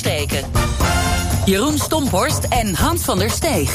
Steken. Jeroen Stomphorst en Hans van der Steeg.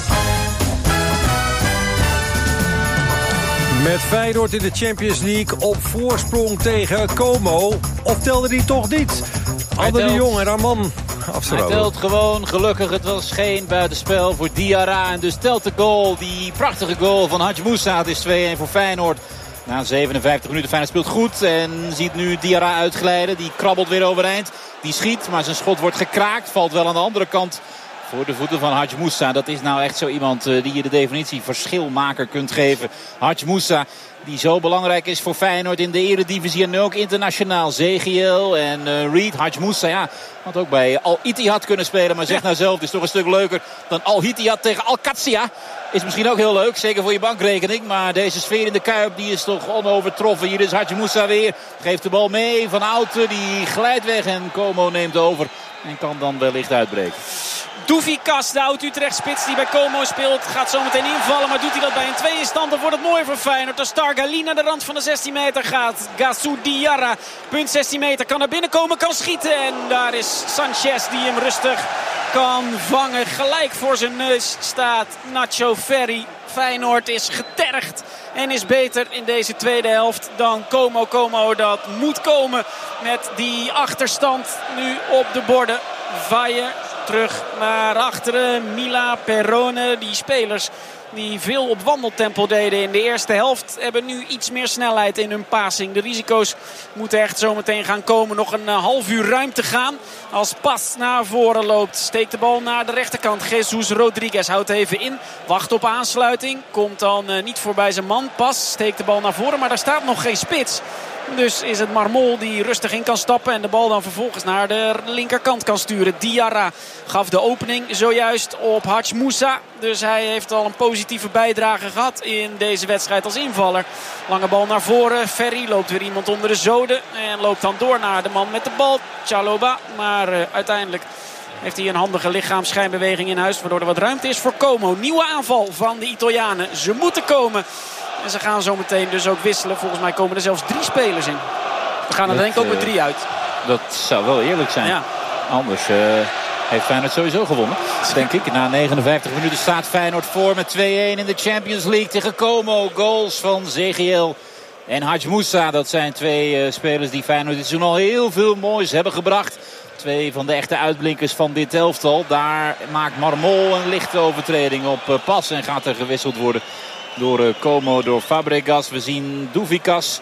Met Feyenoord in de Champions League op voorsprong tegen Como. Of telde die toch niet? Ander de Jong en Raman. Hij telt gewoon, gelukkig, het was geen buitenspel voor Diarra. En dus telt de goal, die prachtige goal van Hadj Moussa. Het is 2-1 voor Feyenoord. Na 57 minuten, Feyenoord speelt goed. En ziet nu Diarra uitglijden. Die krabbelt weer overeind. Die schiet, maar zijn schot wordt gekraakt. Valt wel aan de andere kant voor de voeten van Hadj Moussa. Dat is nou echt zo iemand die je de definitie verschilmaker kunt geven. Hadj Moussa, die zo belangrijk is voor Feyenoord in de eredivisie en ook internationaal. Zegiel en Reed. Hadj Moussa, ja, had ook bij Al Ittihad kunnen spelen. Maar zegt nou zelf, het is toch een stuk leuker dan Al Ittihad tegen Al Qadsiya. Is misschien ook heel leuk, zeker voor je bankrekening. Maar deze sfeer in de Kuip, die is toch onovertroffen. Hier is Hadj Moussa weer. Geeft de bal mee van Outen. Die glijdt weg en Como neemt over. En kan dan wellicht uitbreken. Douvikas, de oud-Utrecht-spits die bij Como speelt, gaat zo meteen invallen. Maar doet hij dat bij een tweeënstand, dan wordt het mooi voor Feyenoord. Als Stargali naar de rand van de 16 meter gaat. Gassou Diarra, punt 16 meter, kan naar binnen komen, kan schieten. En daar is Sanchez die hem rustig kan vangen. Gelijk voor zijn neus staat Nacho Ferry. Feyenoord is getergd en is beter in deze tweede helft dan Como. Como dat moet komen met die achterstand nu op de borden. Valle terug naar achteren. Mila, Perrone, die spelers die veel op wandeltempo deden in de eerste helft, hebben nu iets meer snelheid in hun passing. De risico's moeten echt zometeen gaan komen. Nog een half uur ruimte gaan. Als Pas naar voren loopt, steekt de bal naar de rechterkant. Jesus Rodriguez houdt even in. Wacht op aansluiting. Komt dan niet voorbij zijn man. Pas steekt de bal naar voren, maar daar staat nog geen spits. Dus is het Marmol die rustig in kan stappen en de bal dan vervolgens naar de linkerkant kan sturen. Diarra gaf de opening zojuist op Hadj Moussa. Dus hij heeft al een positieve bijdrage gehad in deze wedstrijd als invaller. Lange bal naar voren. Ferry loopt weer iemand onder de zoden. En loopt dan door naar de man met de bal. Chaloba. Maar uiteindelijk heeft hij een handige lichaamsschijnbeweging in huis. Waardoor er wat ruimte is voor Como. Nieuwe aanval van de Italianen. Ze moeten komen. En ze gaan zo meteen dus ook wisselen. Volgens mij komen er zelfs 3 spelers in. We gaan er denk ik ook met 3 uit. Dat zou wel eerlijk zijn. Ja. Anders heeft Feyenoord sowieso gewonnen. Denk ik. Na 59 minuten staat Feyenoord voor met 2-1 in de Champions League tegen Como. Goals van Zegiel en Hadj Moussa. Dat zijn 2 spelers die Feyenoord dit seizoen al heel veel moois hebben gebracht. 2 van de echte uitblinkers van dit elftal. Daar maakt Marmol een lichte overtreding op Pas en gaat er gewisseld worden door Como, door Fabregas. We zien Douvikas.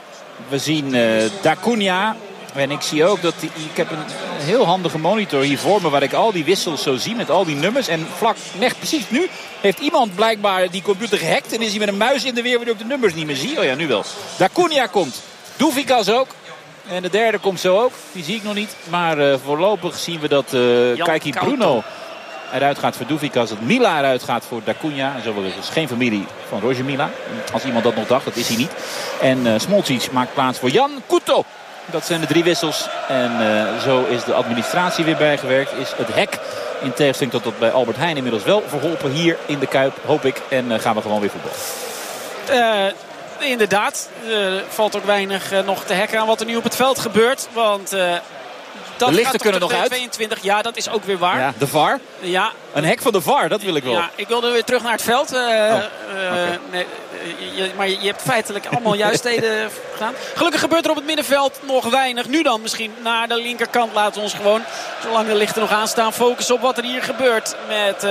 We zien Dacunia. En ik zie ook dat ik heb een heel handige monitor hier voor me waar ik al die wissels zo zie met al die nummers. En vlak net precies nu heeft iemand blijkbaar die computer gehackt en is hij met een muis in de weer waardoor ik de nummers niet meer zie. Oh ja, nu wel. Dacunia komt. Douvikas ook. En de derde komt zo ook. Die zie ik nog niet. Maar voorlopig zien we dat Kiki Bruno eruit gaat voor Douvikas. Dat Mila eruit gaat voor Dacunia. En zo is dus geen familie van Roger Mila. Als iemand dat nog dacht, dat is hij niet. En Smolcic maakt plaats voor Jan Couto. Dat zijn de 3 wissels. En zo is de administratie weer bijgewerkt. Is het hek, in tegenstelling tot dat bij Albert Heijn inmiddels wel verholpen hier in de Kuip, hoop ik. En gaan we gewoon weer voetballen. Inderdaad, valt ook weinig nog te hacken aan wat er nu op het veld gebeurt. Want de lichten kunnen nog uit. 22, ja, dat is ook weer waar. Ja, de VAR? Ja. Een hek van de VAR, dat wil ik wel. Ja, ik wilde weer terug naar het veld. Okay. Nee, maar je hebt feitelijk allemaal juistheden gedaan. Gelukkig gebeurt er op het middenveld nog weinig. Nu dan misschien naar de linkerkant. Laten we ons gewoon, zolang de lichten nog aanstaan, focussen op wat er hier gebeurt. Met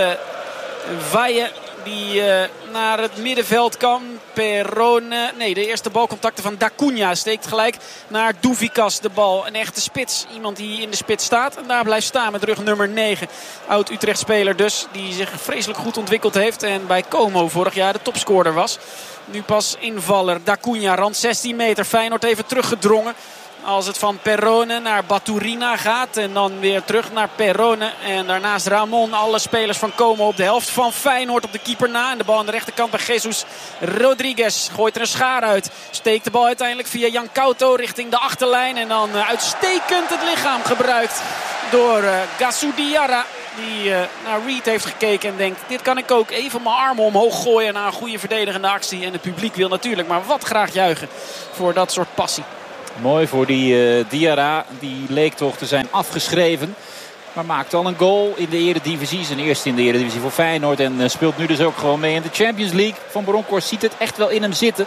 Valle die naar het middenveld kan. Perrone. Nee, de eerste balcontacten van Dacunia steekt gelijk naar Douvikas de bal. Een echte spits. Iemand die in de spits staat en daar blijft staan met rug nummer 9. Oud-Utrecht speler dus. Die zich vreselijk goed ontwikkeld heeft. En bij Como vorig jaar de topscorer was. Nu pas invaller. Dacunia, rand 16 meter. Feyenoord even teruggedrongen. Als het van Perrone naar Baturina gaat. En dan weer terug naar Perrone. En daarnaast Ramon. Alle spelers van Como op de helft van Feyenoord op de keeper na. En de bal aan de rechterkant bij Jesus Rodriguez. Gooit er een schaar uit. Steekt de bal uiteindelijk via Jan Couto richting de achterlijn. En dan uitstekend het lichaam gebruikt door Gassou Diarra. Die naar Reed heeft gekeken en denkt, dit kan ik ook. Even mijn armen omhoog gooien na een goede verdedigende actie. En het publiek wil natuurlijk maar wat graag juichen voor dat soort passie. Mooi voor die Diarra. Die leek toch te zijn afgeschreven. Maar maakt al een goal in de Eredivisie. Zijn eerste in de Eredivisie voor Feyenoord. En speelt nu dus ook gewoon mee in de Champions League. Van Bronckhorst ziet het echt wel in hem zitten.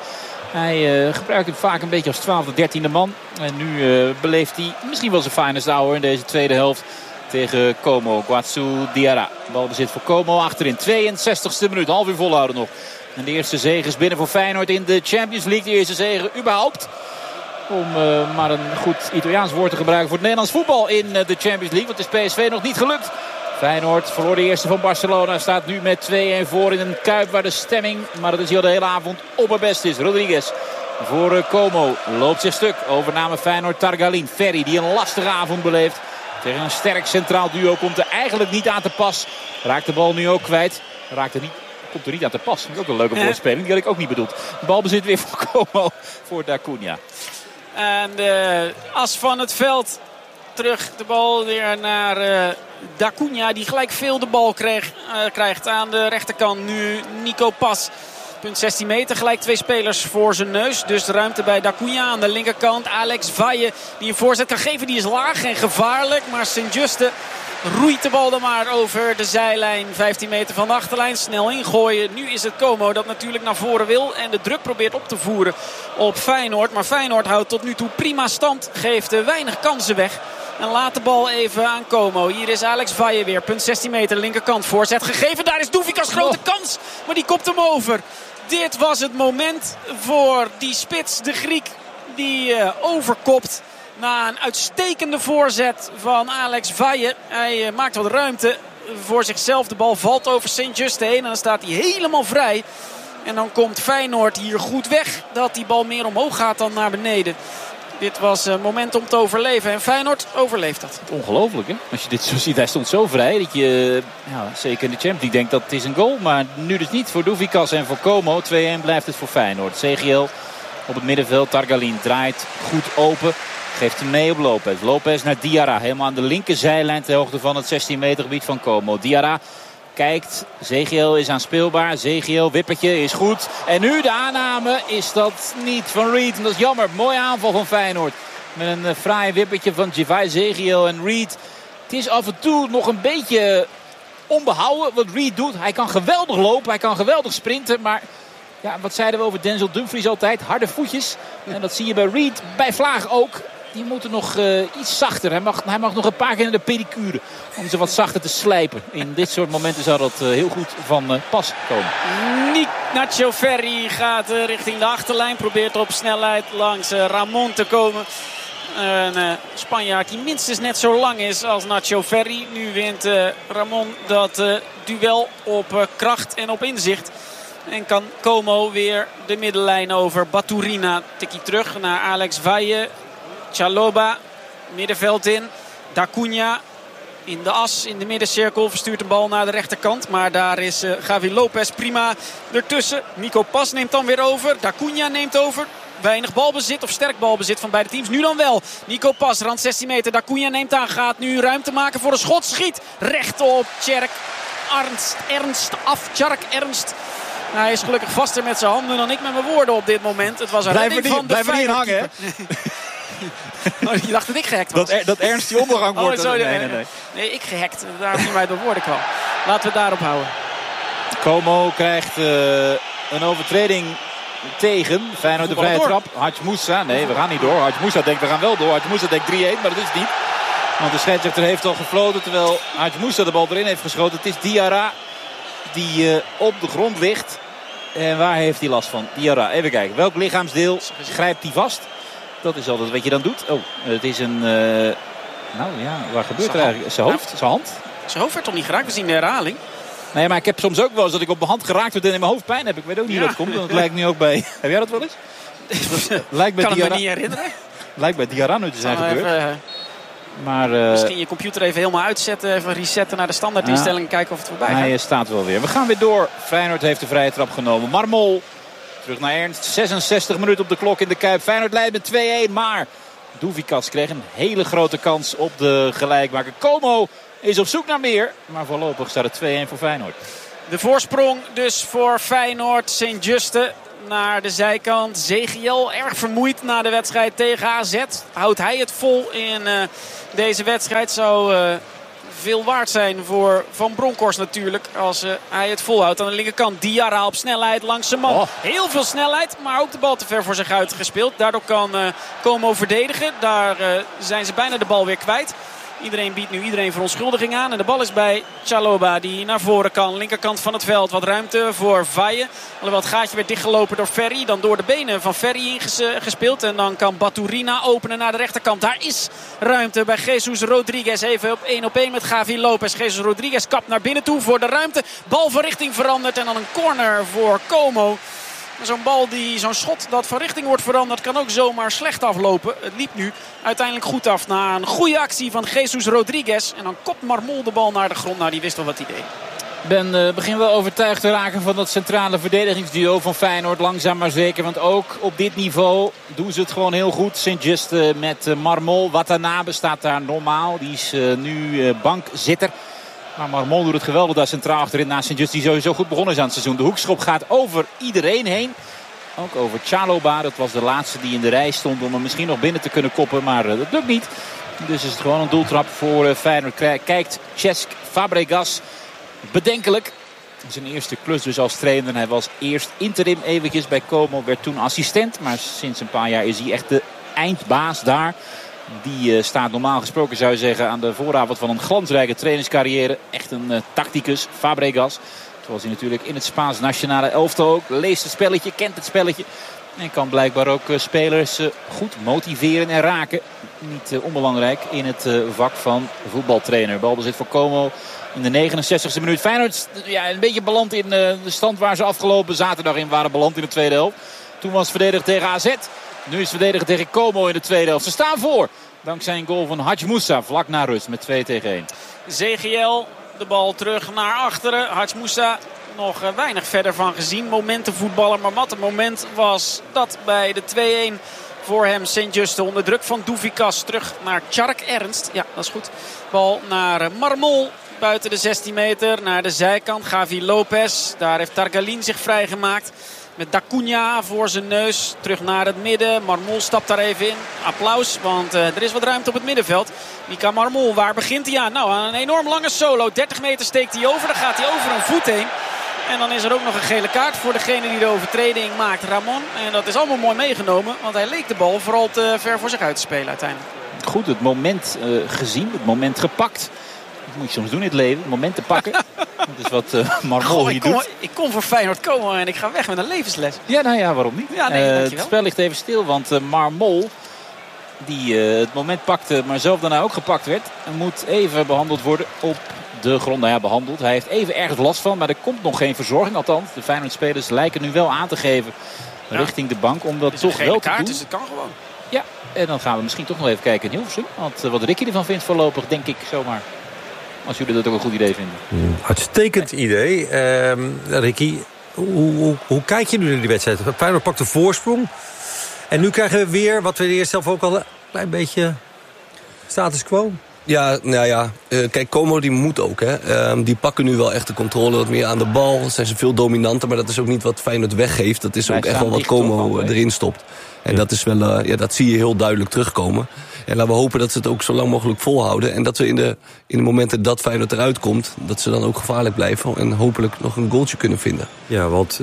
Hij gebruikt hem vaak een beetje als 12e, 13e man. En nu beleeft hij misschien wel zijn finest hour in deze tweede helft. Tegen Como. Guatsou Diarra. Balbezit voor Como achterin. 62e minuut. Half uur volhouden nog. En de eerste zege is binnen voor Feyenoord in de Champions League. De eerste zege überhaupt. Om maar een goed Italiaans woord te gebruiken voor het Nederlands voetbal in de Champions League. Want het is PSV nog niet gelukt. Feyenoord verloor de eerste van Barcelona. Staat nu met 2-1 voor in een Kuip waar de stemming, maar dat is hier de hele avond, op het best is. Rodriguez voor Como loopt zich stuk. Overname Feyenoord Targalin. Ferry die een lastige avond beleeft. Tegen een sterk centraal duo komt er eigenlijk niet aan te pas. Raakt de bal nu ook kwijt. Komt er niet aan te pas. Dat is ook een leuke woordspeling. Die had ik ook niet bedoeld. De bal bezit weer voor Como. Voor Dacunia. En de as van het veld. Terug de bal weer naar Dacunia. Die gelijk veel de bal krijgt aan de rechterkant. Nu Nico Pas. Punt 16 meter. Gelijk 2 spelers voor zijn neus. Dus de ruimte bij Dacunia aan de linkerkant. Alex Valle die een voorzet kan geven. Die is laag en gevaarlijk. Maar Sint-Juste roeit de bal dan maar over de zijlijn. 15 meter van de achterlijn. Snel ingooien. Nu is het Como dat natuurlijk naar voren wil. En de druk probeert op te voeren op Feyenoord. Maar Feyenoord houdt tot nu toe prima stand. Geeft weinig kansen weg. En laat de bal even aan Como. Hier is Alex Valle weer. Punt 16 meter. Linkerkant voorzet gegeven. Daar is Douvikas grote kans. Maar die kopt hem over. Dit was het moment voor die spits. De Griek die overkopt. Na een uitstekende voorzet van Alex Valle. Hij maakt wat ruimte voor zichzelf. De bal valt over Sint-Juste heen. En dan staat hij helemaal vrij. En dan komt Feyenoord hier goed weg. Dat die bal meer omhoog gaat dan naar beneden. Dit was een moment om te overleven. En Feyenoord overleeft dat. Ongelooflijk, hè? Als je dit zo ziet. Hij stond zo vrij dat je, zeker in de Champions League, denkt dat het is een goal. Maar nu dus niet voor Douvikas en voor Como. 2-1 blijft het voor Feyenoord. CGL op het middenveld. Targalin draait goed open. Geeft hem mee op Lopez. Lopez naar Diarra. Helemaal aan de linkerzijlijn ter hoogte van het 16 meter gebied van Como. Diarra kijkt. Zegiel is aanspeelbaar. Zegiel, wippertje is goed. En nu de aanname is dat niet van Reed. En dat is jammer. Mooie aanval van Feyenoord. Met een fraai wippertje van Javai Zegiel en Reed. Het is af en toe nog een beetje onbehouden wat Reed doet. Hij kan geweldig lopen. Hij kan geweldig sprinten. Maar ja, wat zeiden we over Denzel Dumfries altijd? Harde voetjes. En dat zie je bij Reed. Bij Vlaag ook. Die moeten nog iets zachter. Hij mag nog een paar keer naar de pedicure. Om ze wat zachter te slijpen. In dit soort momenten zou dat heel goed van pas komen. Nacho Ferry gaat richting de achterlijn. Probeert op snelheid langs Ramon te komen. Een Spanjaard die minstens net zo lang is als Nacho Ferry. Nu wint Ramon dat duel op kracht en op inzicht. En kan Como weer de middenlijn over. Baturina tikkie terug naar Alex Valle. Chaloba, middenveld in. Dacunia in de as, in de middencirkel. Verstuurt de bal naar de rechterkant. Maar daar is Gavi Lopez prima ertussen. Nico Pas neemt dan weer over. Dacunia neemt over. Weinig balbezit of sterk balbezit van beide teams. Nu dan wel. Nico Pas, rand 16 meter. Dacunia neemt aan. Gaat nu ruimte maken voor een schot. Schiet recht op Tjerk Ernst. Hij is gelukkig vaster met zijn handen dan ik met mijn woorden op dit moment. Het was een redding van de Blijf er niet hangen, hè? Oh, je dacht dat ik gehackt was. Dat Ernst die omgang wordt. Nee, ik gehackt. Daarom niet mij door woorden kwam. Laten we het daarop houden. Como krijgt een overtreding tegen. Feyenoord de vrije trap. Hadj Moussa. Nee, we gaan niet door. Hadj Moussa denkt we gaan wel door. Hadj Moussa denkt 3-1, maar dat is het niet. Want de scheidsrechter heeft al gefloten terwijl Hadj Moussa de bal erin heeft geschoten. Het is Diarra die op de grond ligt. En waar heeft hij last van? Diarra. Even kijken. Welk lichaamsdeel grijpt hij vast? Dat is altijd wat je dan doet. Oh, het is een... waar gebeurt er eigenlijk? Zijn hoofd? Zijn hand? Zijn hoofd werd toch niet geraakt? We zien de herhaling. Nee, maar ik heb soms ook wel eens dat ik op mijn hand geraakt word en in mijn hoofd pijn heb. Ik weet ook niet hoe dat komt. Dat lijkt nu ook bij... Heb jij dat wel eens? Lijkt bij kan het me niet herinneren. Lijkt bij Diarra nu te zijn gebeurd. Maar, misschien je computer even helemaal uitzetten. Even resetten naar de standaardinstelling. Kijken of het voorbij gaat. Hij staat wel weer. We gaan weer door. Feyenoord heeft de vrije trap genomen. Marmol. Terug naar Ernst. 66 minuten op de klok in de Kuip. Feyenoord leidt met 2-1. Maar Douvikas kreeg een hele grote kans op de gelijkmaker. Como is op zoek naar meer. Maar voorlopig staat het 2-1 voor Feyenoord. De voorsprong dus voor Feyenoord. Sint-Juste naar de zijkant. Zegiel erg vermoeid na de wedstrijd tegen AZ. Houdt hij het vol in deze wedstrijd? Zou veel waard zijn voor Van Bronckhorst natuurlijk. Als hij het volhoudt aan de linkerkant. Diarra op snelheid langs zijn man. Heel veel snelheid, maar ook de bal te ver voor zich uit gespeeld. Daardoor kan Como verdedigen. Daar zijn ze bijna de bal weer kwijt. Iedereen biedt nu iedereen verontschuldiging aan. En de bal is bij Chalobah die naar voren kan. Linkerkant van het veld. Wat ruimte voor Valle. Alhoewel het gaatje werd dichtgelopen door Ferry. Dan door de benen van Ferry ingespeeld. En dan kan Baturina openen naar de rechterkant. Daar is ruimte bij Jesus Rodriguez. Even op 1 met Gavi Lopez. Jesus Rodriguez kapt naar binnen toe voor de ruimte. Bal van richting veranderd. En dan een corner voor Como. Zo'n schot dat van richting wordt veranderd kan ook zomaar slecht aflopen. Het liep nu uiteindelijk goed af na een goede actie van Jesus Rodriguez. En dan kopt Marmol de bal naar de grond. Nou, die wist wel wat hij deed. Begin wel overtuigd te raken van dat centrale verdedigingsduo van Feyenoord. Langzaam maar zeker, want ook op dit niveau doen ze het gewoon heel goed. Sint-Just met Marmol. Watanabe staat daar normaal. Die is nu bankzitter. Maar Marmol doet het geweldig daar centraal achterin naast Sint-Just. Die sowieso goed begonnen is aan het seizoen. De hoekschop gaat over iedereen heen. Ook over Chalobah. Dat was de laatste die in de rij stond om hem misschien nog binnen te kunnen koppen. Maar dat lukt niet. Dus is het gewoon een doeltrap voor Feyenoord. Kijkt Cesc Fabregas bedenkelijk. Zijn eerste klus dus als trainer. Hij was eerst interim eventjes bij Como. Werd toen assistent. Maar sinds een paar jaar is hij echt de eindbaas daar. Die staat normaal gesproken, zou je zeggen, aan de vooravond van een glansrijke trainingscarrière. Echt een tacticus, Fabregas. Zoals hij natuurlijk in het Spaans nationale elftal ook. Leest het spelletje, kent het spelletje. En kan blijkbaar ook spelers goed motiveren en raken. Niet onbelangrijk in het vak van voetbaltrainer. Balbezit voor Como in de 69e minuut. Feyenoord een beetje beland in de stand waar ze afgelopen zaterdag in waren beland in de tweede helft. Toen was het verdedigd tegen AZ. Nu is het verdedigen tegen Como in de tweede helft. Ze staan voor. Dankzij een goal van Hadj Moussa vlak na rust met 2-1. ZGL de bal terug naar achteren. Hadj Moussa nog weinig verder van gezien. Momentenvoetballer. Maar wat een moment was dat bij de 2-1 voor hem. Sint-Just onder druk van Douvikas terug naar Tjark Ernst. Ja, dat is goed. Bal naar Marmol. Buiten de 16 meter naar de zijkant. Gavi Lopez. Daar heeft Targalin zich vrijgemaakt. Met Dacuña voor zijn neus. Terug naar het midden. Marmol stapt daar even in. Applaus, want er is wat ruimte op het middenveld. Mika Marmol, waar begint hij aan? Nou, aan een enorm lange solo. 30 meter steekt hij over. Dan gaat hij over een voet heen. En dan is er ook nog een gele kaart voor degene die de overtreding maakt, Ramon. En dat is allemaal mooi meegenomen. Want hij leek de bal vooral te ver voor zich uit te spelen uiteindelijk. Goed, het moment gezien. Het moment gepakt. Dat moet je soms doen in het leven. Het moment te pakken. Dat is wat Marmol hier doet. Ik kom voor Feyenoord komen en ik ga weg met een levensles. Ja, nou ja, waarom niet? Ja, nee, dankjewel. Het spel ligt even stil, want Marmol, die het moment pakte, maar zelf daarna ook gepakt werd, moet even behandeld worden op de grond. Nou ja, behandeld. Hij heeft even ergens last van, maar er komt nog geen verzorging. Althans, de Feyenoord-spelers lijken nu wel aan te geven richting de bank om dat toch wel te doen. Dus het kan gewoon. Ja, en dan gaan we misschien toch nog even kijken in Hilversum. Want wat Ricky ervan vindt voorlopig, denk ik zomaar. Als jullie dat ook een goed idee vinden. Uitstekend idee. Ricky, hoe kijk je nu naar die wedstrijd? Feyenoord pakt de voorsprong. En nu krijgen we weer, wat we eerst zelf ook al een klein beetje status quo. Ja, nou ja. Kijk, Como die moet ook. Hè. Die pakken nu wel echt de controle wat meer aan de bal. Zijn ze veel dominanter, maar dat is ook niet wat Feyenoord weggeeft. Dat is ook echt wel wat Como erin stopt. En dat is wel, dat zie je heel duidelijk terugkomen. En laten we hopen dat ze het ook zo lang mogelijk volhouden. En dat we in de momenten dat Feyenoord eruit komt, dat ze dan ook gevaarlijk blijven. En hopelijk nog een goaltje kunnen vinden. Ja, want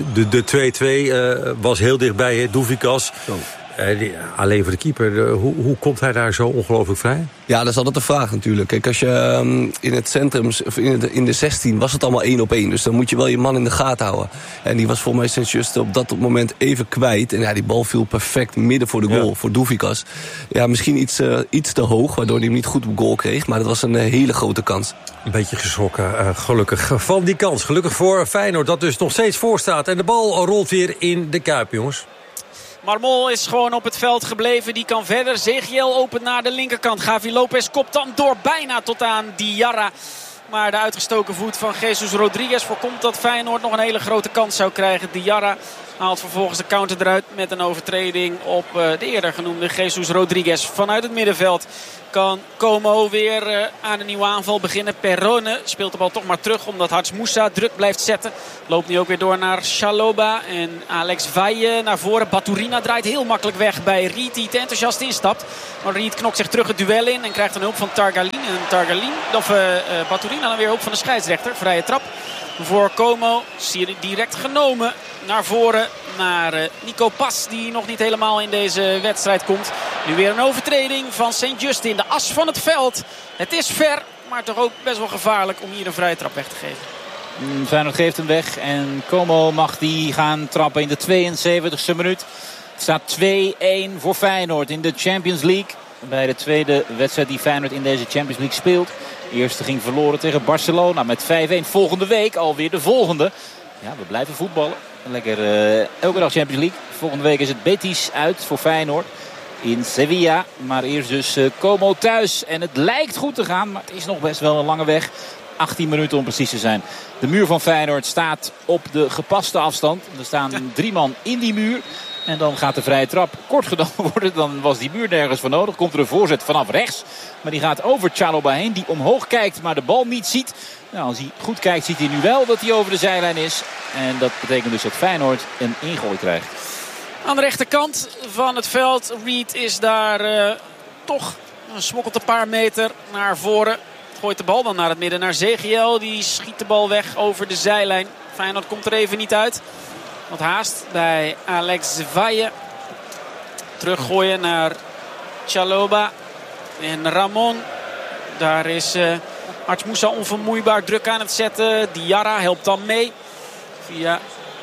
de 2-2 was heel dichtbij, Douvikas. Alleen voor de keeper, hoe komt hij daar zo ongelooflijk vrij? Ja, dat is altijd de vraag natuurlijk. Kijk, als je in het centrum, of in de 16 was het allemaal 1-op-1. Dus dan moet je wel je man in de gaten houden. En die was volgens mij Sint-Just op dat moment even kwijt. En ja, die bal viel perfect midden voor de goal, voor Douvikas. Ja, misschien iets te hoog, waardoor hij hem niet goed op goal kreeg. Maar dat was een hele grote kans. Een beetje geschrokken, gelukkig van die kans. Gelukkig voor Feyenoord, dat dus nog steeds voorstaat. En de bal rolt weer in de Kuip, jongens. Marmol is gewoon op het veld gebleven. Die kan verder. ZGL opent naar de linkerkant. Gavi Lopez kopt dan door bijna tot aan Diarra. Maar de uitgestoken voet van Jesus Rodriguez voorkomt dat Feyenoord nog een hele grote kans zou krijgen. Diarra Haalt vervolgens de counter eruit met een overtreding op de eerder genoemde Jesus Rodriguez. Vanuit het middenveld kan Como weer aan een nieuwe aanval beginnen. Perrone speelt de bal toch maar terug omdat Hadj Moussa druk blijft zetten. Loopt nu ook weer door naar Chaloba en Alex Valle naar voren. Baturina draait heel makkelijk weg bij Reed die te enthousiast instapt. Maar Reed knokt zich terug het duel in en krijgt een hulp van Targalin. En Baturina dan weer hulp van de scheidsrechter. Vrije trap voor Como. Direct genomen naar voren naar Nico Pas, die nog niet helemaal in deze wedstrijd komt. Nu weer een overtreding van Saint-Just in de as van het veld. Het is ver, maar toch ook best wel gevaarlijk om hier een vrije trap weg te geven. Feyenoord geeft hem weg en Como mag die gaan trappen in de 72e minuut. Het staat 2-1 voor Feyenoord in de Champions League. Bij de tweede wedstrijd die Feyenoord in deze Champions League speelt. De eerste ging verloren tegen Barcelona met 5-1. Volgende week alweer de volgende. Ja, we blijven voetballen. Lekker elke dag Champions League. Volgende week is het Betis uit voor Feyenoord in Sevilla. Maar eerst dus Como thuis. En het lijkt goed te gaan, maar het is nog best wel een lange weg. 18 minuten om precies te zijn. De muur van Feyenoord staat op de gepaste afstand. Er staan 3 man in die muur. En dan gaat de vrije trap kort genomen worden. Dan was die muur nergens voor nodig. Komt er een voorzet vanaf rechts. Maar die gaat over Chaloba heen. Die omhoog kijkt, maar de bal niet ziet. Nou, als hij goed kijkt, ziet hij nu wel dat hij over de zijlijn is. En dat betekent dus dat Feyenoord een ingooi krijgt. Aan de rechterkant van het veld. Reed is daar toch smokkelt een paar meter naar voren. Gooit de bal dan naar het midden naar Zegiel. Die schiet de bal weg over de zijlijn. Feyenoord komt er even niet uit. Wat haast bij Alex Valle. Teruggooien naar Chaloba. En Ramon. Daar is Hadj Moussa onvermoeibaar druk aan het zetten. Diarra helpt dan mee. Via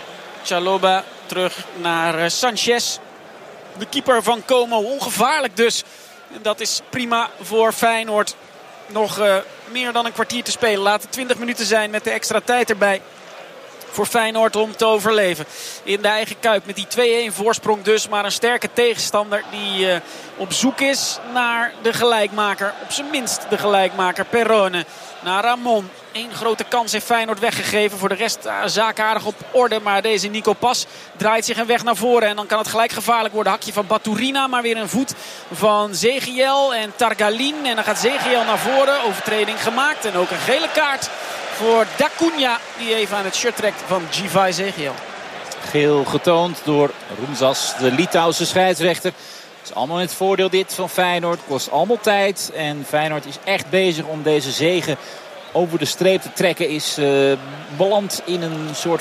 Chaloba terug naar Sanchez. De keeper van Como. Ongevaarlijk dus. En dat is prima voor Feyenoord. Nog meer dan een kwartier te spelen. Laat het 20 minuten zijn met de extra tijd erbij. Voor Feyenoord om te overleven. In de eigen Kuip met die 2-1 voorsprong dus. Maar een sterke tegenstander die op zoek is naar de gelijkmaker. Op zijn minst de gelijkmaker. Perrone naar Ramon. Eén grote kans heeft Feyenoord weggegeven. Voor de rest zaken aardig op orde. Maar deze Nico Pas draait zich een weg naar voren. En dan kan het gelijk gevaarlijk worden. Hakje van Baturina. Maar weer een voet van Zegiel en Targalin. En dan gaat Zegiel naar voren. Overtreding gemaakt. En ook een gele kaart voor Dacunia. Die even aan het shirt trekt van Givai Zegiel. Geel getoond door Rumzas, de Litouwse scheidsrechter. Het is allemaal in het voordeel dit van Feyenoord. Kost allemaal tijd. En Feyenoord is echt bezig om deze zege over de streep te trekken. Is beland in een soort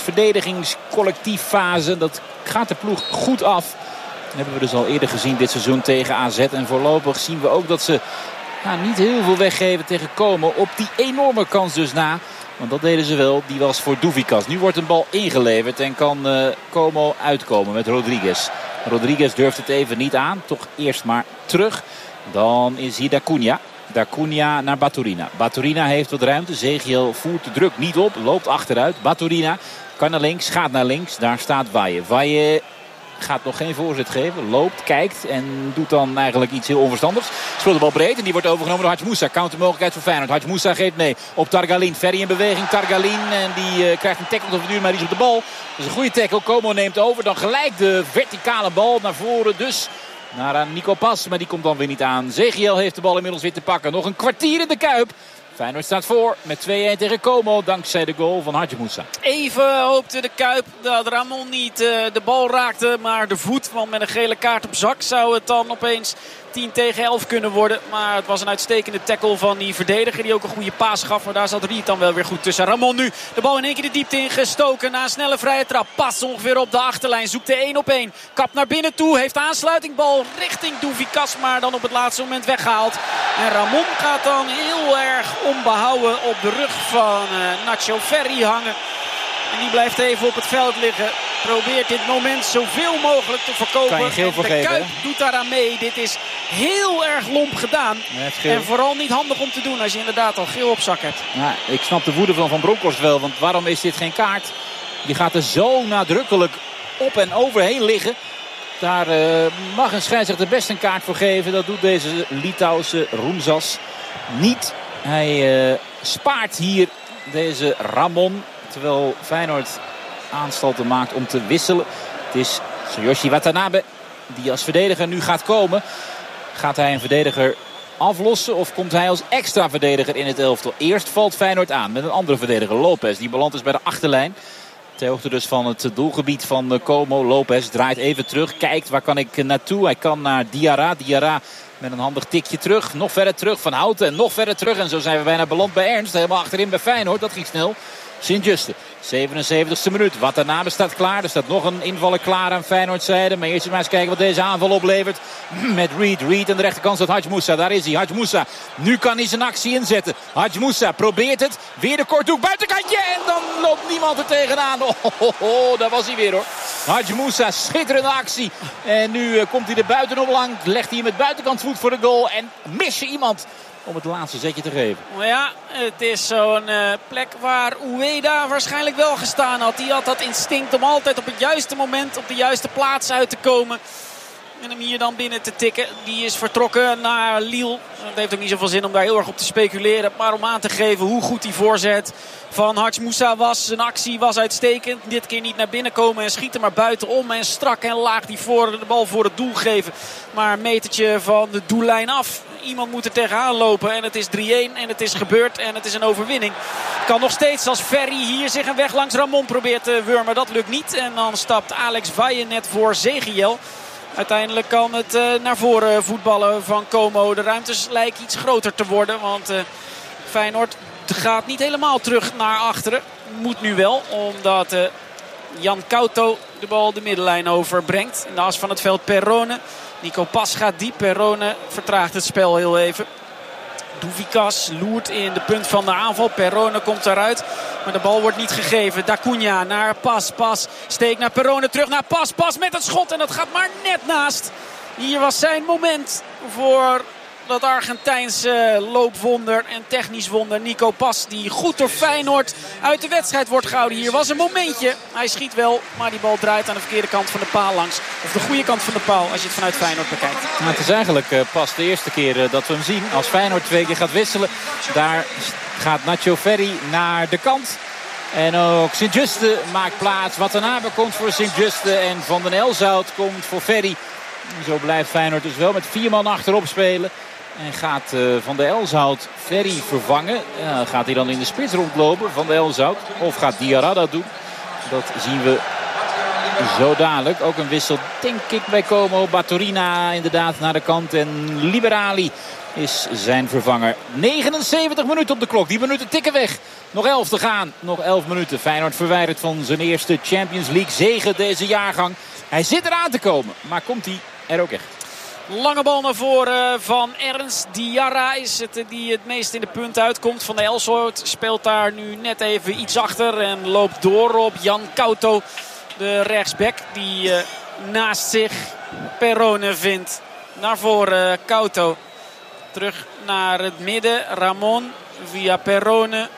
verdedigingscollectieffase. Dat gaat de ploeg goed af. Dat hebben we dus al eerder gezien dit seizoen tegen AZ. En voorlopig zien we ook dat ze niet heel veel weggeven tegen Como. Op die enorme kans dus na. Want dat deden ze wel. Die was voor Douvikas. Nu wordt een bal ingeleverd. En kan Como uitkomen met Rodriguez. Rodriguez durft het even niet aan. Toch eerst maar terug. Dan is hier Dacunia. Dacunia naar Baturina. Baturina heeft wat ruimte. Zegiel voert de druk niet op. Loopt achteruit. Baturina kan naar links. Gaat naar links. Daar staat Valle. Valle gaat nog geen voorzet geven. Loopt, kijkt en doet dan eigenlijk iets heel onverstandigs. Speelt de bal breed en die wordt overgenomen door Hadj Moussa. Countermogelijkheid voor Feyenoord. Hadj Moussa geeft mee op Targalin. Ferry in beweging. Targalin en die krijgt een tackle te verduren, maar die is op de bal. Dat is een goede tackle. Como neemt over. Dan gelijk de verticale bal naar voren. Dus naar Nico Pas, maar die komt dan weer niet aan. Zegiel heeft de bal inmiddels weer te pakken. Nog een kwartier in de Kuip. Feyenoord staat voor met 2-1 tegen Como. Dankzij de goal van Hadj Moussa. Even hoopte de Kuip dat Ramon niet de bal raakte. Maar de voet, want met een gele kaart op zak zou het dan opeens 10 tegen 11 kunnen worden. Maar het was een uitstekende tackle van die verdediger. Die ook een goede paas gaf. Maar daar zat Reed dan wel weer goed tussen. Ramon nu de bal in één keer de diepte ingestoken. Na een snelle vrije trap. Pas ongeveer op de achterlijn. Zoekt de 1-op-1. Kap naar binnen toe. Heeft aansluiting. Bal richting Douvikas. Maar dan op het laatste moment weggehaald. En Ramon gaat dan heel erg onbehouden op de rug van Nacho Ferry hangen. En die blijft even op het veld liggen. Probeert dit moment zoveel mogelijk te voorkomen. Kan je geel voor geven, Kuip doet daaraan mee. Dit is heel erg lomp gedaan. En vooral niet handig om te doen als je inderdaad al geel op zak hebt. Ja, ik snap de woede van Bronckhorst wel. Want waarom is dit geen kaart? Die gaat er zo nadrukkelijk op en overheen liggen. Daar mag een scheidsrechter best een kaart voor geven. Dat doet deze Litouwse Rumzas niet. Hij spaart hier deze Ramon. Terwijl Feyenoord aanstalten maakt om te wisselen. Het is Tsuyoshi Watanabe die als verdediger nu gaat komen. Gaat hij een verdediger aflossen of komt hij als extra verdediger in het elftal? Eerst valt Feyenoord aan met een andere verdediger, Lopez. Die belandt is bij de achterlijn. Ter hoogte dus van het doelgebied van Como. Lopez draait even terug. Kijkt, waar kan ik naartoe? Hij kan naar Diarra. Diarra met een handig tikje terug. Nog verder terug. Van Houten en nog verder terug. En zo zijn we bijna beland bij Ernst. Helemaal achterin bij Feyenoord. Dat ging snel. Sint-Juste. 77e minuut. Watanabe staat klaar. Er staat nog een invaller klaar aan Feyenoordzijde. Maar eerst maar eens kijken wat deze aanval oplevert. Met Reed. Reed aan de rechterkant staat Hadj Moussa. Daar is hij. Hadj Moussa. Nu kan hij zijn actie inzetten. Hadj Moussa probeert het. Weer de korthoek. Buitenkantje. En dan loopt niemand er tegenaan. Daar was hij weer hoor. Hadj Moussa. Schitterende actie. En nu komt hij er buitenom lang. Legt hij hem met buitenkantvoet voor de goal. En mist je iemand om het laatste zetje te geven. Ja, het is zo'n plek waar Ueda waarschijnlijk wel gestaan had. Die had dat instinct om altijd op het juiste moment op de juiste plaats uit te komen. En hem hier dan binnen te tikken. Die is vertrokken naar Lille. Het heeft ook niet zoveel zin om daar heel erg op te speculeren. Maar om aan te geven hoe goed die voorzet van Hadj Moussa was. Zijn actie was uitstekend. Dit keer niet naar binnen komen en schieten maar buitenom. En strak en laag die de bal voor het doel geven. Maar een metertje van de doellijn af. Iemand moet er tegenaan lopen. En het is 3-1 en het is gebeurd. En het is een overwinning. Kan nog steeds als Ferry hier zich een weg langs Ramon probeert te wurmen. Dat lukt niet. En dan stapt Alex Valle net voor Zegiel. Uiteindelijk kan het naar voren voetballen van Como. De ruimtes lijken iets groter te worden. Want Feyenoord gaat niet helemaal terug naar achteren. Moet nu wel. Omdat Jan Couto de bal de middenlijn overbrengt. In de as van het veld Perrone. Nico Pas gaat diep. Perrone vertraagt het spel heel even. Douvikas loert in de punt van de aanval. Perrone komt eruit. Maar de bal wordt niet gegeven. D'Acunha naar Pas. Pas steekt naar Perrone. Terug naar Pas. Pas met het schot. En dat gaat maar net naast. Hier was zijn moment voor dat Argentijnse loopwonder en technisch wonder Nico Pas. Die goed door Feyenoord uit de wedstrijd wordt gehouden. Hier was een momentje. Hij schiet wel. Maar die bal draait aan de verkeerde kant van de paal langs. Of de goede kant van de paal als je het vanuit Feyenoord bekijkt. Nou, het is eigenlijk pas de eerste keer dat we hem zien. Als Feyenoord 2 keer gaat wisselen. Daar gaat Nacho Ferry naar de kant. En ook Sint-Juste maakt plaats. Watanabe komt voor Sint-Juste. En Van den Elzout komt voor Ferry. Zo blijft Feyenoord dus wel met 4 man achterop spelen. En gaat Van der Elzout Ferry vervangen. Gaat hij dan in de spits rondlopen, Van der Elzout? Of gaat Diarra dat doen? Dat zien we zo dadelijk. Ook een wissel, denk ik, bij Como. Baturina inderdaad naar de kant. En Liberali is zijn vervanger. 79 minuten op de klok. Die minuten tikken weg. Nog 11 te gaan. Nog 11 minuten. Feyenoord verwijderd van zijn eerste Champions League zege deze jaargang. Hij zit eraan te komen. Maar komt hij er ook echt? Lange bal naar voren van Ernst. Diarra is het die het meest in de punt uitkomt. Van de Elsoort speelt daar nu net even iets achter. En loopt door op Jan Couto. De rechtsback die naast zich Perrone vindt. Naar voren Couto. Terug naar het midden. Ramon via Perrone.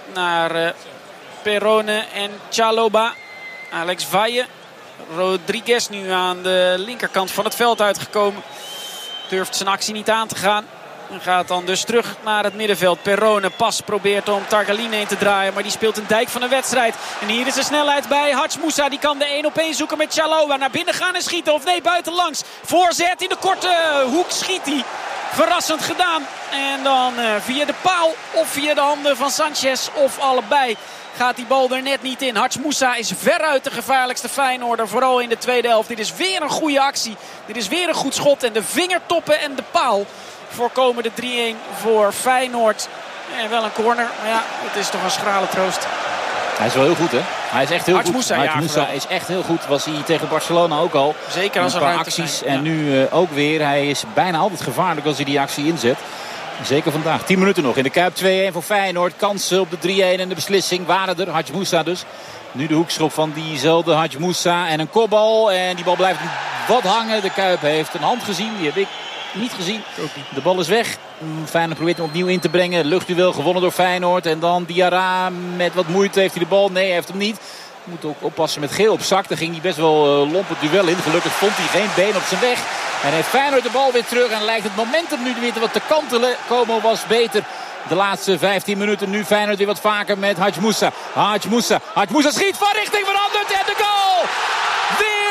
Naar Perrone en Chalobah. Alex Valle. Rodriguez nu aan de linkerkant van het veld uitgekomen. Durft zijn actie niet aan te gaan. En gaat dan dus terug naar het middenveld. Perrone Pas probeert om Targaline heen te draaien. Maar die speelt een dijk van de wedstrijd. En hier is de snelheid bij Hadj Moussa. Die kan de 1-op-1 zoeken met Chalobah. Naar binnen gaan en schieten. Of nee, buitenlangs. Voorzet in de korte hoek schiet hij. Verrassend gedaan. En dan via de paal of via de handen van Sanchez of allebei. Gaat die bal er net niet in. Hadj Moussa is veruit de gevaarlijkste Feyenoorder. Vooral in de tweede helft. Dit is weer een goede actie. Dit is weer een goed schot. En de vingertoppen en de paal voorkomen de 3-1 voor Feyenoord. En wel een corner. Maar ja, het is toch een schrale troost. Hij is wel heel goed, hè? Hij is echt heel Hadj goed. Moussa, Hadj Moussa is echt heel goed. Was hij tegen Barcelona ook al. Zeker als er een paar ruimte acties. zijn. En nu ook weer. Hij is bijna altijd gevaarlijk als hij die actie inzet. Zeker vandaag. 10 minuten nog in de Kuip. 2-1 voor Feyenoord. Kansen op de 3-1 en de beslissing waren er. Hadj Moussa dus. Nu de hoekschop van diezelfde Hadj Moussa. En een kopbal. En die bal blijft wat hangen. De Kuip heeft een hand gezien. Die heb ik niet gezien. De bal is weg. Feyenoord probeert hem opnieuw in te brengen. Luchtduel gewonnen door Feyenoord. En dan Diarra met wat moeite. Heeft hij de bal? Nee, hij heeft hem niet. Moet ook oppassen met geel op zak. Daar ging hij best wel lomp het duel in. Gelukkig vond hij geen been op zijn weg. En heeft Feyenoord de bal weer terug. En lijkt het momentum nu weer wat te kantelen. Como was beter de laatste 15 minuten. Nu Feyenoord weer wat vaker met Hadj Moussa. Hadj Moussa schiet van richting veranderd. En de goal! Weer hij!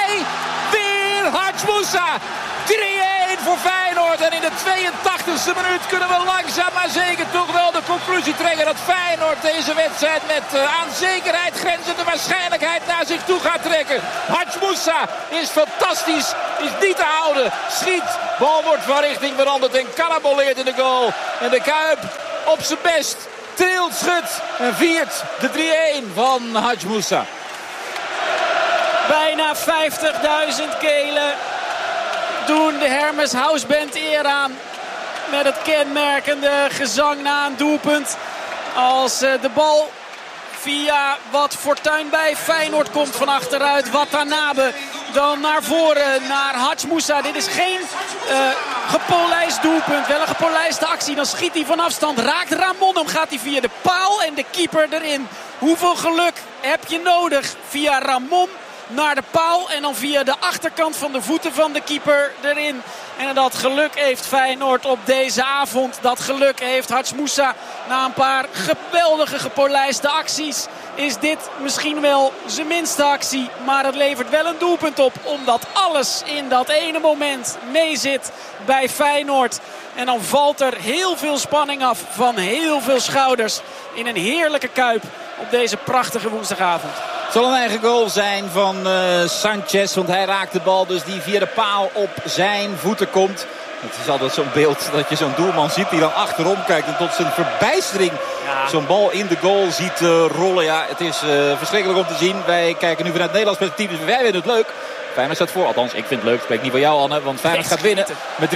Nee, weer Hadj-Moussa. 3-1 voor Feyenoord. En in de 82e minuut kunnen we langzaam maar zeker toch wel de conclusie trekken dat Feyenoord deze wedstrijd met aan zekerheid grenzende waarschijnlijkheid naar zich toe gaat trekken. Hadj-Moussa is fantastisch, is niet te houden. Schiet, bal wordt van richting veranderd en karaboleert in de goal. En de Kuip op zijn best trilt, schudt en viert de 3-1 van Hadj-Moussa. Bijna 50.000 kelen doen de Hermes Houseband eer aan. Met het kenmerkende gezang na een doelpunt. Als de bal via wat fortuin bij Feyenoord komt van achteruit. Watanabe dan naar voren naar Hadj-Moussa. Dit is geen gepolijst doelpunt. Wel een gepolijste actie. Dan schiet hij van afstand. Raakt Ramon hem. Gaat hij via de paal en de keeper erin. Hoeveel geluk heb je nodig via Ramon naar de paal en dan via de achterkant van de voeten van de keeper erin. En dat geluk heeft Feyenoord op deze avond. Dat geluk heeft Hadj-Moussa na een paar geweldige gepolijste acties. Is dit misschien wel zijn minste actie. Maar het levert wel een doelpunt op. Omdat alles in dat ene moment meezit bij Feyenoord. En dan valt er heel veel spanning af van heel veel schouders. In een heerlijke Kuip op deze prachtige woensdagavond. Het zal een eigen goal zijn van Sanchez. Want hij raakt de bal dus die via de paal op zijn voeten komt. Het is altijd zo'n beeld dat je zo'n doelman ziet die dan achterom kijkt. En tot zijn verbijstering zo'n bal in de goal ziet rollen. Ja, het is verschrikkelijk om te zien. Wij kijken nu vanuit het Nederlands perspectief. Dus wij vinden het leuk. Feyenoord staat voor. Althans, ik vind het leuk. Ik spreek niet van jou, Anne. Want Feyenoord gaat winnen met 3-1.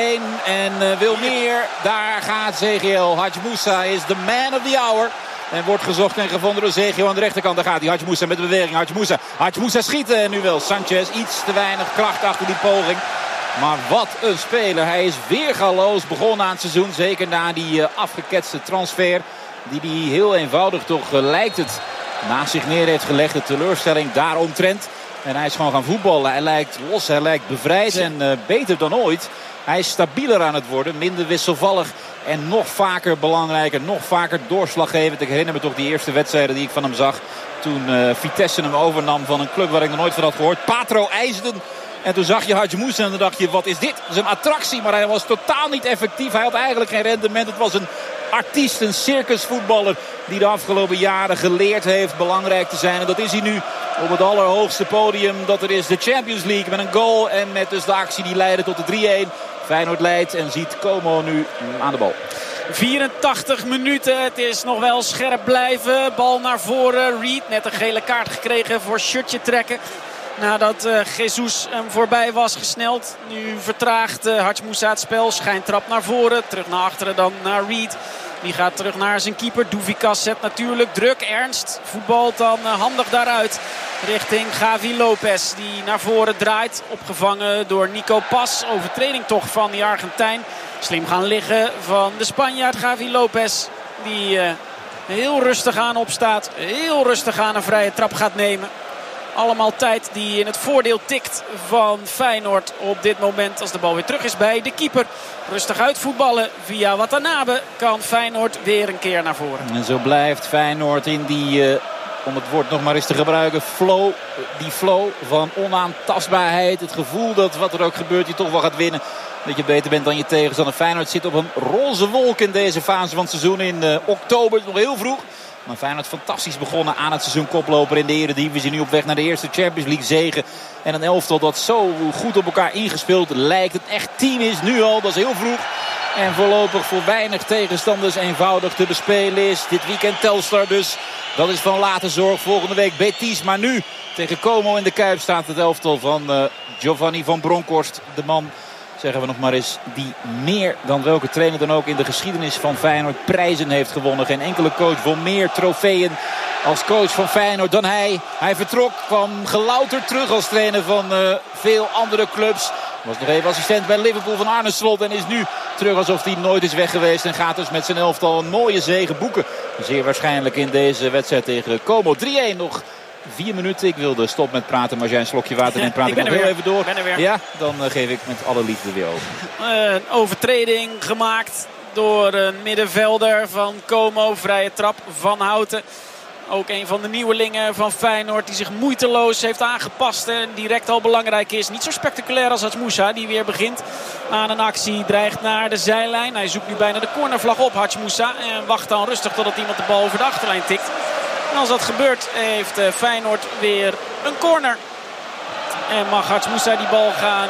En wil meer. Daar gaat Zegiel. Hadj-Moussa is de man of the hour. En wordt gezocht en gevonden door Zegiel aan de rechterkant. Daar gaat hij. Hadj-Moussa met de beweging. Hadj-Moussa schieten. En nu wel Sanchez. Iets te weinig kracht achter die poging. Maar wat een speler. Hij is weergaloos begonnen aan het seizoen. Zeker na die afgeketste transfer. Die hij heel eenvoudig toch lijkt het naast zich neer heeft gelegd. De teleurstelling daaromtrent. En hij is gewoon gaan voetballen. Hij lijkt los. Hij lijkt bevrijd. En beter dan ooit. Hij is stabieler aan het worden. Minder wisselvallig. En nog vaker belangrijker. Nog vaker doorslaggevend. Ik herinner me toch die eerste wedstrijden die ik van hem zag. Toen Vitesse hem overnam van een club waar ik nog nooit van had gehoord. Patro IJsden. En toen zag je Hadj-Moussa en dan dacht je, wat is dit? Dat is een attractie, maar hij was totaal niet effectief. Hij had eigenlijk geen rendement. Het was een artiest, een circusvoetballer die de afgelopen jaren geleerd heeft belangrijk te zijn. En dat is hij nu op het allerhoogste podium. Dat er is de Champions League met een goal en met dus de actie die leidde tot de 3-1. Feyenoord leidt en ziet Como nu aan de bal. 84 minuten. Het is nog wel scherp blijven. Bal naar voren. Reed net een gele kaart gekregen voor shirtje trekken. Nadat Jesus hem voorbij was gesneld. Nu vertraagt Hadj-Moussa het spel. Schijntrap naar voren. Terug naar achteren dan naar Reed. Die gaat terug naar zijn keeper. Douvikas zet natuurlijk druk. Ernst voetbalt dan handig daaruit. Richting Gavi Lopez. Die naar voren draait. Opgevangen door Nico Pas. Overtreding toch van die Argentijn. Slim gaan liggen van de Spanjaard Gavi Lopez. Die heel rustig aan opstaat. Heel rustig aan een vrije trap gaat nemen. Allemaal tijd die in het voordeel tikt van Feyenoord op dit moment. Als de bal weer terug is bij de keeper. Rustig uitvoetballen via Watanabe. Kan Feyenoord weer een keer naar voren. En zo blijft Feyenoord in die, om het woord nog maar eens te gebruiken, flow. Die flow van onaantastbaarheid. Het gevoel dat wat er ook gebeurt je toch wel gaat winnen. Dat je beter bent dan je tegenstander. Feyenoord zit op een roze wolk in deze fase van het seizoen. In oktober, nog heel vroeg. Maar Feyenoord fantastisch begonnen aan het seizoen, koploper in de Eredivisie. Nu op weg naar de eerste Champions League zege. En een elftal dat zo goed op elkaar ingespeeld lijkt. Het echt team is nu al, dat is heel vroeg. En voorlopig voor weinig tegenstanders eenvoudig te bespelen is. Dit weekend Telstar dus. Dat is van late zorg. Volgende week Betis. Maar nu tegen Como in de Kuip staat het elftal van Giovanni van Bronckhorst. De man, zeggen we nog maar eens, die meer dan welke trainer dan ook in de geschiedenis van Feyenoord prijzen heeft gewonnen. Geen enkele coach won meer trofeeën als coach van Feyenoord dan hij. Hij vertrok, kwam gelouterd terug als trainer van veel andere clubs. Was nog even assistent bij Liverpool van Arne Slot en is nu terug alsof hij nooit is weg geweest. En gaat dus met zijn elftal een mooie zege boeken. Zeer waarschijnlijk in deze wedstrijd tegen Como. 3-1 nog. 4 minuten. Ik wilde stop met praten, maar als jij een slokje water neemt, praat ik nog heel even door. Ja, dan geef ik met alle liefde weer over. Een overtreding gemaakt door een middenvelder van Como. Vrije trap van Houten. Ook een van de nieuwelingen van Feyenoord die zich moeiteloos heeft aangepast en direct al belangrijk is. Niet zo spectaculair als Hatjmoussa die weer begint aan een actie. Dreigt naar de zijlijn. Hij zoekt nu bijna de cornervlag op, Hatjmoussa. En wacht dan rustig totdat iemand de bal over de achterlijn tikt. En als dat gebeurt heeft Feyenoord weer een corner. En mag Hatjmoussa die bal gaan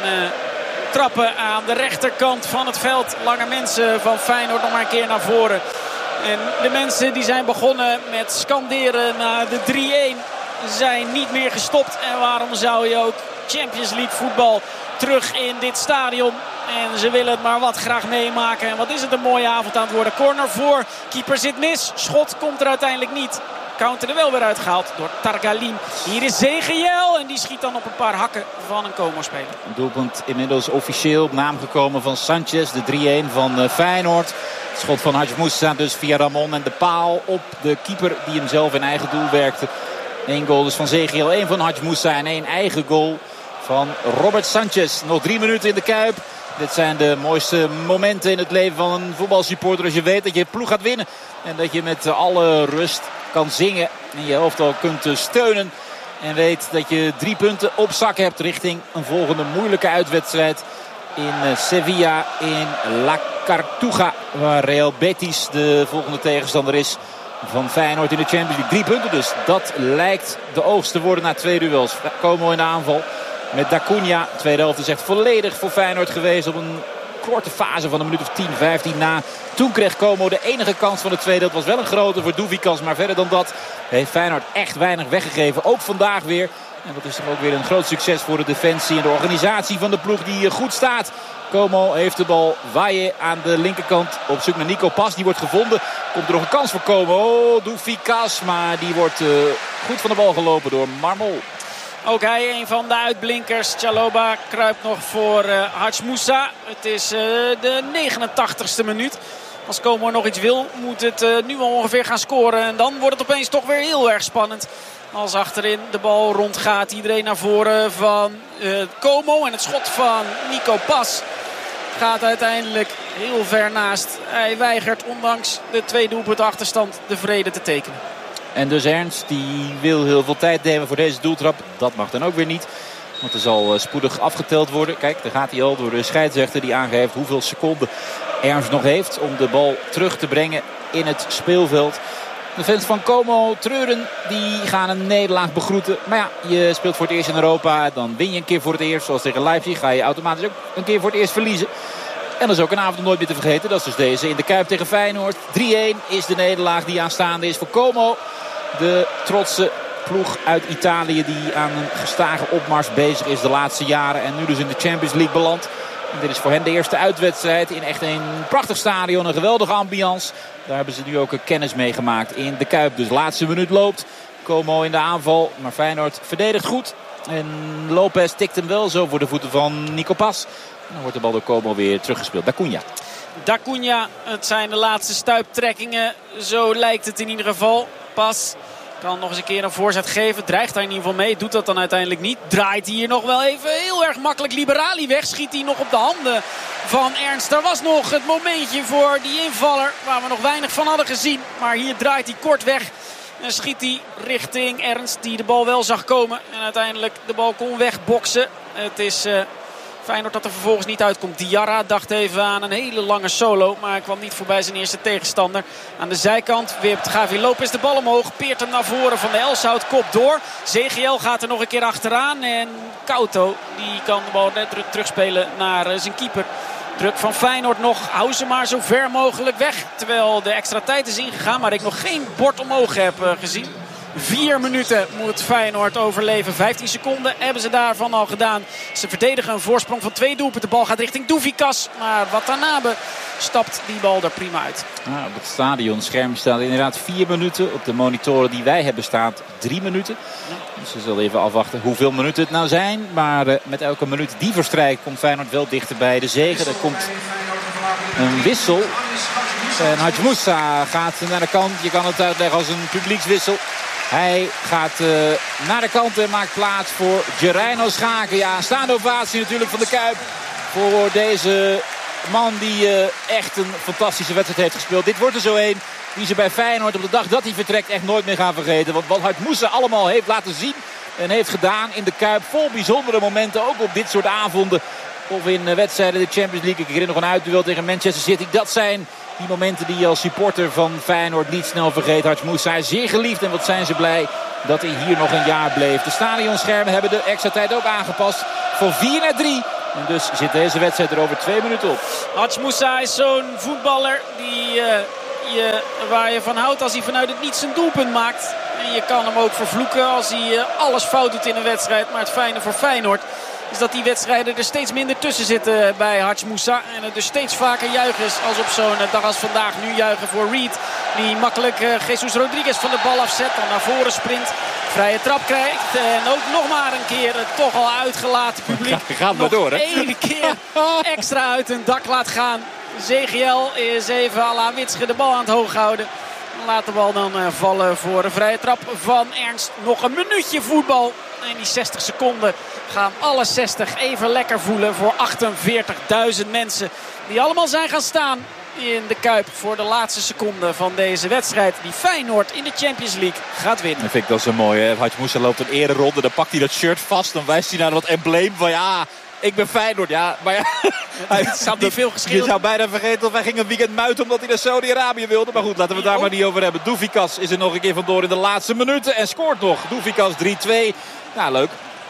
trappen aan de rechterkant van het veld. Lange mensen van Feyenoord nog maar een keer naar voren. En de mensen die zijn begonnen met scanderen na de 3-1 zijn niet meer gestopt. En waarom zou je ook Champions League voetbal terug in dit stadion? En ze willen het maar wat graag meemaken. En wat is het een mooie avond aan het worden. Corner voor, keeper zit mis. Schot komt er uiteindelijk niet. Counter er wel weer uitgehaald door Targalin. Hier is Zegiel en die schiet dan op een paar hakken van een Como-speler. Een doelpunt inmiddels officieel op naam gekomen van Sanchez. De 3-1 van Feyenoord. Het schot van Hatjmoussa dus via Ramon en de paal op de keeper die hem zelf in eigen doel werkte. 1 goal dus van Zegiel, 1 van Hatjmoussa en 1 eigen goal van Robert Sanchez. Nog 3 minuten in de Kuip. Dit zijn de mooiste momenten in het leven van een voetbalsupporter. Als je weet dat je ploeg gaat winnen. En dat je met alle rust kan zingen. En je elftal kunt steunen. En weet dat je 3 punten op zak hebt richting een volgende moeilijke uitwedstrijd. In Sevilla, in La Cartuja. Waar Real Betis de volgende tegenstander is van Feyenoord in de Champions League. 3 punten dus. Dat lijkt de oogst te worden na 2 duels. Como in de aanval. Met Dacunia. De tweede helft is echt volledig voor Feyenoord geweest. Op een korte fase van een minuut of 10, 15 na. Toen kreeg Como de enige kans van de tweede. Dat was wel een grote voor Douvikas. Maar verder dan dat heeft Feyenoord echt weinig weggegeven. Ook vandaag weer. En dat is toch ook weer een groot succes voor de defensie en de organisatie van de ploeg die goed staat. Como heeft de bal. Valle aan de linkerkant op zoek naar Nico Pas. Die wordt gevonden. Komt er nog een kans voor Como. Oh, Douvikas. Maar die wordt goed van de bal gelopen door Marmol. Ook hij een van de uitblinkers. Chalobah kruipt nog voor Hatjmoussa. Het is de 89ste minuut. Als Como nog iets wil, moet het nu al ongeveer gaan scoren. En dan wordt het opeens toch weer heel erg spannend. Als achterin de bal rondgaat. Iedereen naar voren van Como. En het schot van Nico Pas gaat uiteindelijk heel ver naast. Hij weigert ondanks de 2 doelpunten achterstand de vrede te tekenen. En dus Ernst, die wil heel veel tijd nemen voor deze doeltrap. Dat mag dan ook weer niet. Want er zal spoedig afgeteld worden. Kijk, daar gaat hij al door de scheidsrechter die aangeeft hoeveel seconden Ernst nog heeft om de bal terug te brengen in het speelveld. De fans van Como treuren, die gaan een nederlaag begroeten. Maar ja, je speelt voor het eerst in Europa. Dan win je een keer voor het eerst. Zoals tegen Leipzig ga je automatisch ook een keer voor het eerst verliezen. En dat is ook een avond om nooit meer te vergeten. Dat is dus deze in de Kuip tegen Feyenoord. 3-1 is de nederlaag die aanstaande is voor Como. De trotse ploeg uit Italië die aan een gestage opmars bezig is de laatste jaren. En nu dus in de Champions League belandt. En dit is voor hen de eerste uitwedstrijd in echt een prachtig stadion. Een geweldige ambiance. Daar hebben ze nu ook een kennis mee gemaakt in de Kuip. Dus de laatste minuut loopt. Como in de aanval. Maar Feyenoord verdedigt goed. En Lopez tikt hem wel zo voor de voeten van Nico Pas. En dan wordt de bal door Como weer teruggespeeld. Dacunia, het zijn de laatste stuiptrekkingen. Zo lijkt het in ieder geval. Pas kan nog eens een keer een voorzet geven. Dreigt daar in ieder geval mee. Doet dat dan uiteindelijk niet. Draait hier nog wel even heel erg makkelijk Liberali weg. Schiet hij nog op de handen van Ernst. Er was nog het momentje voor die invaller waar we nog weinig van hadden gezien. Maar hier draait hij kort weg. En schiet hij richting Ernst die de bal wel zag komen. En uiteindelijk de bal kon wegboksen. Het is Feyenoord dat er vervolgens niet uitkomt. Diarra dacht even aan een hele lange solo. Maar hij kwam niet voorbij zijn eerste tegenstander. Aan de zijkant wipt Gavi Lopez de bal omhoog. Peert hem naar voren van de Elshout. Kop door. Zegiel gaat er nog een keer achteraan. En Couto die kan de bal net terugspelen naar zijn keeper. Druk van Feyenoord nog. Hou ze maar zo ver mogelijk weg. Terwijl de extra tijd is ingegaan. Maar ik nog geen bord omhoog heb gezien. 4 minuten moet Feyenoord overleven. 15 seconden hebben ze daarvan al gedaan. Ze verdedigen een voorsprong van 2 doelpunten. De bal gaat richting Douvikas. Maar Watanabe stapt die bal er prima uit. Nou, op het stadionscherm staat inderdaad 4 minuten. Op de monitoren die wij hebben staat 3 minuten. Dus we zullen even afwachten hoeveel minuten het nou zijn. Maar met elke minuut die verstrijkt komt Feyenoord wel dichter bij de zege. Er komt een wissel. En Hatjmoussa gaat naar de kant. Je kan het uitleggen als een publiekswissel. Hij gaat naar de kant en maakt plaats voor Gereino Schaken. Ja, staande ovatie natuurlijk van de Kuip. Voor deze man die echt een fantastische wedstrijd heeft gespeeld. Dit wordt er zo een die ze bij Feyenoord op de dag dat hij vertrekt echt nooit meer gaan vergeten. Want wat Hart Moussa allemaal heeft laten zien en heeft gedaan in de Kuip. Vol bijzondere momenten, ook op dit soort avonden. Of in wedstrijden de Champions League. Ik herinner nog een uitduel tegen Manchester City. Dat zijn die momenten die je als supporter van Feyenoord niet snel vergeet. Hart Moussa is zeer geliefd en wat zijn ze blij dat hij hier nog een jaar bleef. De stadionschermen hebben de extra tijd ook aangepast. Van 4 naar 3. En dus zit deze wedstrijd er over 2 minuten op. Hart Moussa is zo'n voetballer waar je van houdt als hij vanuit het niets een doelpunt maakt. En je kan hem ook vervloeken als hij alles fout doet in een wedstrijd. Maar het fijne voor Feyenoord is dat die wedstrijden er steeds minder tussen zitten bij Hart Moussa. En het dus steeds vaker juichen is als op zo'n dag als vandaag. Nu juichen voor Reed. Die makkelijk Jesus Rodriguez van de bal afzet. Dan naar voren sprint. Vrije trap krijgt. En ook nog maar een keer het toch al uitgelaten publiek. Gaat maar door, hè? Eén keer extra uit hun dak laat gaan. Zegiel is even à la Witsche de bal aan het hoog houden. Laat de bal dan vallen voor een vrije trap van Ernst. Nog een minuutje voetbal. En die 60 seconden gaan alle 60 even lekker voelen voor 48.000 mensen. Die allemaal zijn gaan staan in de Kuip voor de laatste seconde van deze wedstrijd. Die Feyenoord in de Champions League gaat winnen. Dat vind ik dat zo mooi, hè? Hart Moussa loopt een ereronde. Dan pakt hij dat shirt vast. Dan wijst hij naar dat embleem van ja, ik ben Feyenoord. Ja, maar ja, het had niet veel gescheeld. Je zou bijna vergeten of hij ging een weekend muiten omdat hij naar Saudi-Arabië wilde. Maar goed, laten we het daar maar niet over hebben. Douvikas is er nog een keer vandoor in de laatste minuten. En scoort nog. Douvikas 3-2. Nou, leuk.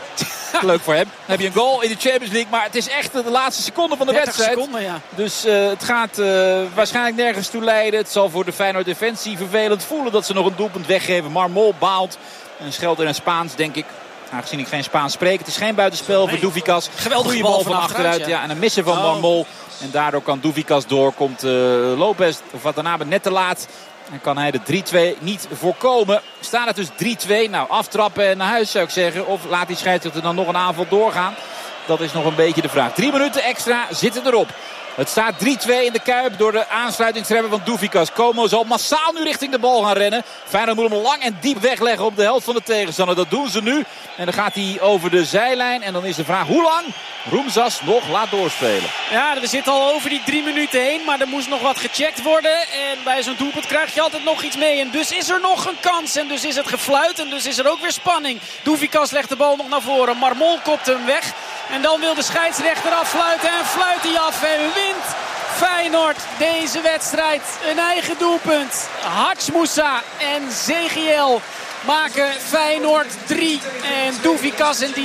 Leuk voor hem. Dan heb je een goal in de Champions League. Maar het is echt de laatste seconde van de wedstrijd. Seconden, ja. Dus het gaat waarschijnlijk nergens toe leiden. Het zal voor de Feyenoord defensie vervelend voelen dat ze nog een doelpunt weggeven. Marmol baalt. En scheldt in het Spaans, denk ik. Aangezien ik geen Spaans spreek. Het is geen buitenspel voor Douvikas. Geweldige bal van achteruit. Ja. En een missen van Marmol. En daardoor kan Douvikas door. Komt Lopez of wat daarna net te laat. En kan hij de 3-2 niet voorkomen. Staat het dus 3-2. Nou, aftrappen en naar huis zou ik zeggen. Of laat die scheidsrechter dan nog een aanval doorgaan. Dat is nog een beetje de vraag. 3 minuten extra zitten erop. Het staat 3-2 in de Kuip door de aansluitingstreffer van Douvikas. Como zal massaal nu richting de bal gaan rennen. Feyenoord moet hem lang en diep wegleggen op de helft van de tegenstander. Dat doen ze nu. En dan gaat hij over de zijlijn. En dan is de vraag hoe lang Roemzas nog laat doorspelen. Ja, we zitten al over die 3 minuten heen. Maar er moest nog wat gecheckt worden. En bij zo'n doelpunt krijg je altijd nog iets mee. En dus is er nog een kans. En dus is het gefluit. En dus is er ook weer spanning. Douvikas legt de bal nog naar voren. Marmol kopt hem weg. En dan wil de scheidsrechter affluiten. En fluit hij af. En wint Feyenoord deze wedstrijd. Een eigen doelpunt. Hart Moussa en Zegiel maken Feyenoord 3. En Douvikas en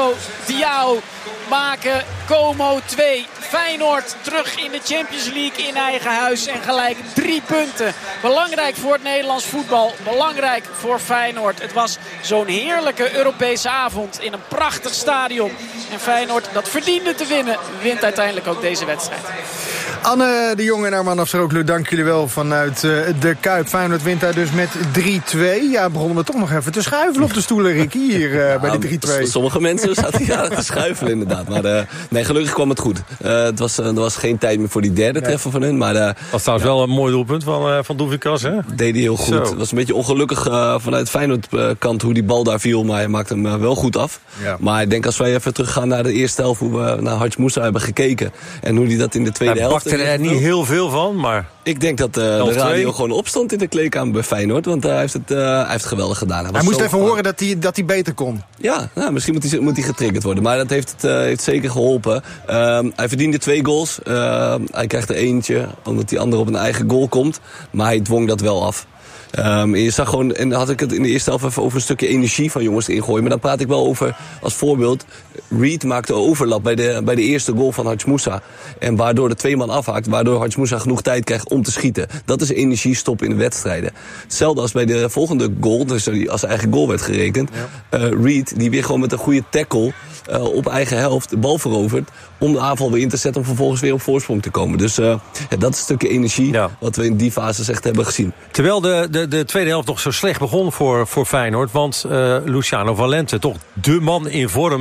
Diao maken Como 2. Feyenoord terug in de Champions League in eigen huis. En gelijk 3 punten. Belangrijk voor het Nederlands voetbal. Belangrijk voor Feyenoord. Het was zo'n heerlijke Europese avond in een prachtig stadion. En Feyenoord, dat verdiende te winnen, wint uiteindelijk ook deze wedstrijd. Anne de Jong en Arman Afsaroglu, dank jullie wel vanuit de Kuip. Feyenoord wint daar dus met 3-2. Ja, begonnen we toch nog even te schuiven op de stoelen, Ricky, hier bij die 3-2. Sommige mensen zaten te schuiven inderdaad. Maar nee, gelukkig kwam het goed. Er was geen tijd meer voor die derde treffer van hun. Maar dat was trouwens wel een mooi doelpunt van Douvikas, hè? Deed hij heel goed. Het was een beetje ongelukkig vanuit Feyenoord kant hoe die bal daar viel. Maar hij maakte hem wel goed af. Ja. Maar ik denk als wij even teruggaan naar de eerste helft, hoe we naar Hart Moussa hebben gekeken. En hoe hij dat in de tweede helft... Hij pakte er niet heel veel van, maar... Ik denk dat de radio gewoon opstond in de kleedkamer bij Feyenoord. Want hij heeft het geweldig gedaan. Hij moest even horen dat hij beter kon. Ja, nou, misschien moet hij getriggerd worden. Maar dat heeft zeker geholpen. Hij verdiende 2 goals. Hij krijgt er eentje, omdat die andere op een eigen goal komt. Maar hij dwong dat wel af. Je zag gewoon, en dan had ik het in de eerste helft even over een stukje energie van jongens ingooien. Maar dan praat ik wel over, als voorbeeld, Reed maakte overlap bij de eerste goal van Hart Moussa. En waardoor de 2 man afhaakt, waardoor Hart Moussa genoeg tijd krijgt om te schieten. Dat is energiestop in de wedstrijden. Hetzelfde als bij de volgende goal, dus als eigen goal werd gerekend. Ja. Reed, die weer gewoon met een goede tackle op eigen helft de bal verovert om de aanval weer in te zetten om vervolgens weer op voorsprong te komen. Dus dat is een stukje energie wat we in die fase echt hebben gezien. Terwijl de tweede helft nog zo slecht begon voor Feyenoord. Want Luciano Valente, toch de man in vorm,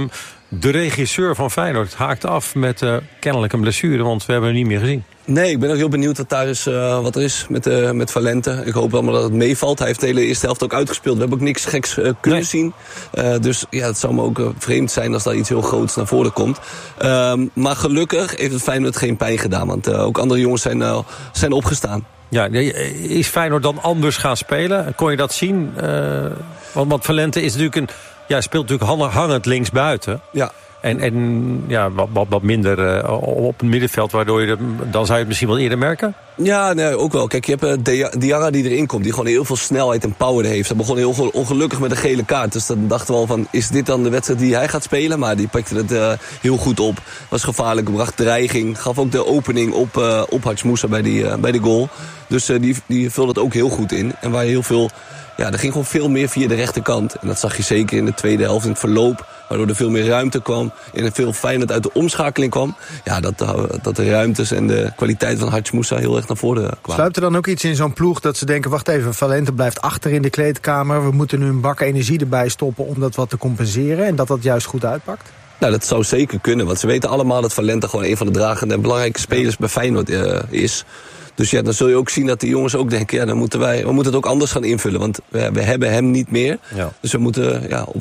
De regisseur van Feyenoord haakt af met kennelijk een blessure, want we hebben hem niet meer gezien. Nee, ik ben ook heel benieuwd wat er is met Valente. Ik hoop allemaal dat het meevalt. Hij heeft de hele eerste helft ook uitgespeeld. We hebben ook niks geks kunnen zien. Dus ja, het zou me ook vreemd zijn als daar iets heel groots naar voren komt. Maar gelukkig heeft het Feyenoord geen pijn gedaan. Want ook andere jongens zijn opgestaan. Ja, is Feyenoord dan anders gaan spelen? Kon je dat zien? Want Valente is natuurlijk speelt natuurlijk hangend linksbuiten. Ja. En wat minder op het middenveld, waardoor dan zou je het misschien wel eerder merken? Ja, nee, ook wel. Kijk, je hebt Diarra die erin komt, die gewoon heel veel snelheid en power heeft. Hij begon heel ongelukkig met een gele kaart. Dus dan dachten we al van, is dit dan de wedstrijd die hij gaat spelen? Maar die pakte het heel goed op. Was gevaarlijk, bracht dreiging. Gaf ook de opening op Hadj Moussa bij de goal. Dus die vulde het ook heel goed in. En waar heel veel... Ja, er ging gewoon veel meer via de rechterkant. En dat zag je zeker in de tweede helft in het verloop. Waardoor er veel meer ruimte kwam. En veel Feyenoord uit de omschakeling kwam. Ja, dat de ruimtes en de kwaliteit van Hadj Moussa heel erg naar voren kwamen. Sluipt er dan ook iets in zo'n ploeg dat ze denken... wacht even, Valente blijft achter in de kleedkamer. We moeten nu een bak energie erbij stoppen om dat wat te compenseren. En dat juist goed uitpakt? Nou, dat zou zeker kunnen. Want ze weten allemaal dat Valente gewoon een van de dragende en belangrijke spelers bij Feyenoord is. Dus ja, dan zul je ook zien dat die jongens ook denken... ja, we moeten het ook anders gaan invullen. Want we hebben hem niet meer. Ja. Dus we moeten op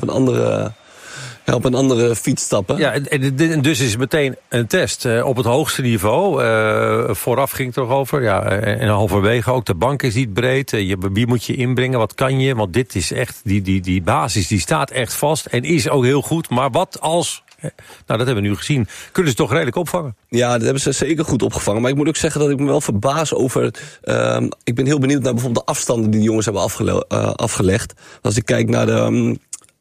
een andere fiets stappen. Ja, en dus is het meteen een test op het hoogste niveau. Vooraf ging het erover. Ja, en halverwege ook. De bank is niet breed. Wie moet je inbrengen? Wat kan je? Want dit is echt... Die basis die staat echt vast. En is ook heel goed. Maar wat als... Nou, dat hebben we nu gezien. Kunnen ze toch redelijk opvangen? Ja, dat hebben ze zeker goed opgevangen. Maar ik moet ook zeggen dat ik me wel verbaas over... ik ben heel benieuwd naar bijvoorbeeld de afstanden die de jongens hebben afgelegd. Als ik kijk naar de...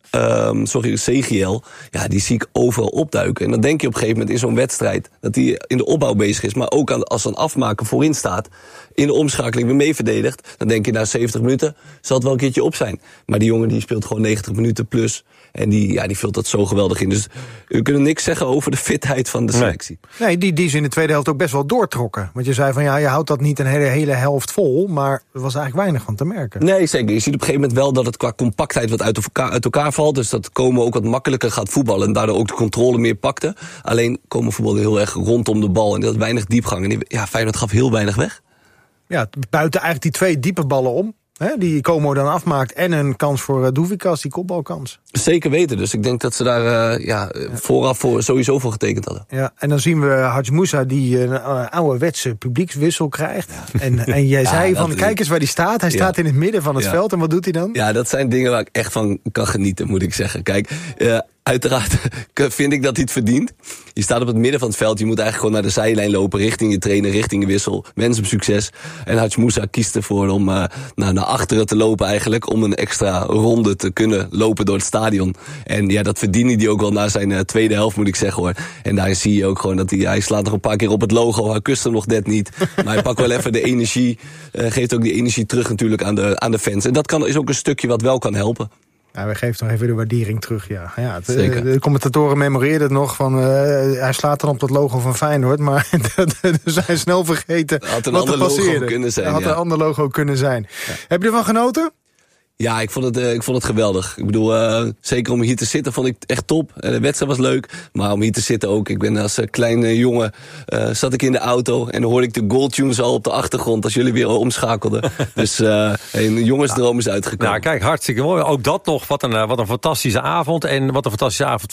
CGL, ja, die zie ik overal opduiken. En dan denk je op een gegeven moment in zo'n wedstrijd... dat hij in de opbouw bezig is, maar ook als een afmaker voorin staat... in de omschakeling weer mee verdedigt... dan denk je na 70 minuten zal het wel een keertje op zijn. Maar die jongen die speelt gewoon 90 minuten plus... en die vult dat zo geweldig in. Dus we kunnen niks zeggen over de fitheid van de selectie. Nee, die ze in de tweede helft ook best wel doortrokken. Want je zei van je houdt dat niet een hele helft vol... maar er was eigenlijk weinig van te merken. Nee, zeker. Je ziet op een gegeven moment wel dat het qua compactheid wat uit elkaar valt. Dus dat Como ook wat makkelijker gaat voetballen... en daardoor ook de controle meer pakte. Alleen Como voetbalde heel erg rondom de bal... en die had weinig diepgang. En Feyenoord gaf heel weinig weg. Ja, buiten eigenlijk die 2 diepe ballen om... die Como dan afmaakt en een kans voor Douvikas, die kopbalkans. Zeker weten, dus ik denk dat ze daar vooraf sowieso voor getekend hadden. Ja, en dan zien we Hadj Moussa die een ouderwetse publiekswissel krijgt. Ja. En jij zei van, kijk eens waar die staat. Hij staat in het midden van het veld en wat doet hij dan? Ja, dat zijn dingen waar ik echt van kan genieten, moet ik zeggen. Kijk, uiteraard vind ik dat hij het verdient. Je staat op het midden van het veld. Je moet eigenlijk gewoon naar de zijlijn lopen. Richting je trainer, richting je wissel. Wens hem succes. En Hadj Moussa kiest ervoor om naar achteren te lopen eigenlijk. Om een extra ronde te kunnen lopen door het stadion. En ja, dat verdiende hij ook wel na zijn tweede helft, moet ik zeggen hoor. En daar zie je ook gewoon dat hij slaat nog een paar keer op het logo. Hij kust hem nog net niet. Maar hij pakt wel even de energie. Geeft ook die energie terug natuurlijk aan de fans. En dat is ook een stukje wat wel kan helpen. Ja, we geven toch even de waardering terug, ja. De commentatoren memoreerden het nog van... hij slaat dan op dat logo van Feyenoord... maar ze zijn snel vergeten wat er passeerde. Had een ander logo kunnen zijn. Ja. Heb je ervan genoten? Ja, ik vond het geweldig. Ik bedoel, zeker om hier te zitten vond ik het echt top. De wedstrijd was leuk, maar om hier te zitten ook. Ik ben als kleine jongen, zat ik in de auto... en dan hoorde ik de goaltunes al op de achtergrond... als jullie weer omschakelden. Dus een jongensdroom is uitgekomen. Nou, kijk, hartstikke mooi. Ook dat nog, wat een fantastische avond. En wat een fantastische avond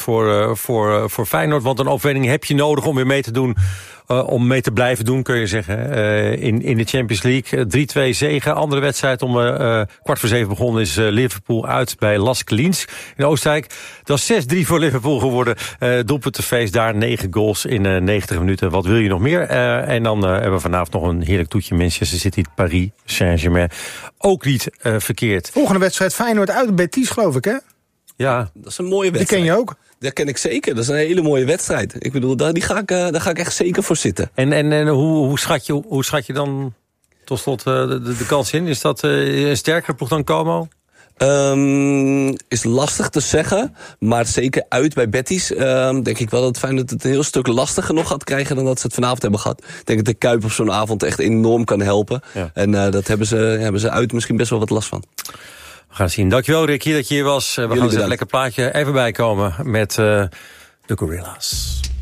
voor Feyenoord. Want een overwinning heb je nodig om weer mee te doen... om mee te blijven doen, kun je zeggen, in de Champions League. 3-2 zege. Andere wedstrijd om 6:15 begonnen is Liverpool uit bij Las Klins in Oostenrijk. Het was 6-3 voor Liverpool geworden. Doelpuntenfeest daar, 9 goals in 90 minuten. Wat wil je nog meer? En dan hebben we vanavond nog een heerlijk toetje. Manchester City, Paris Saint-Germain. Ook niet verkeerd. Volgende wedstrijd Feyenoord uit Betis, geloof ik, hè? Ja, dat is een mooie wedstrijd. Die ken je ook? Dat ken ik zeker. Dat is een hele mooie wedstrijd. Ik bedoel, daar ga ik echt zeker voor zitten. En hoe schat je dan tot slot de kans in? Is dat een sterkere ploeg dan Como? Is lastig te zeggen. Maar zeker uit bij Betis denk ik wel dat Feyenoord het een heel stuk lastiger nog gaat krijgen dan dat ze het vanavond hebben gehad. Ik denk dat de Kuip op zo'n avond echt enorm kan helpen. Ja. En dat hebben ze uit misschien best wel wat last van. We gaan het zien. Dankjewel Ricky dat je hier was. We gaan eens een lekker plaatje even bijkomen met de Gorilla's.